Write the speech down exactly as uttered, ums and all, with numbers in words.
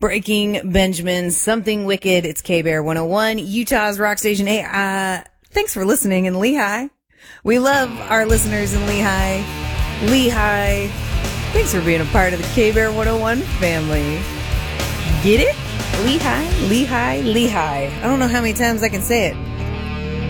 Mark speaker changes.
Speaker 1: Breaking Benjamin, Something Wicked. It's K-Bear one oh one, Utah's rock station. Hey, uh, thanks for listening in Lehigh. We love our listeners in Lehigh. Lehigh, thanks for being a part of the K-Bear one oh one family. Get it? Lehigh, Lehigh, Lehigh. I don't know how many times I can say it.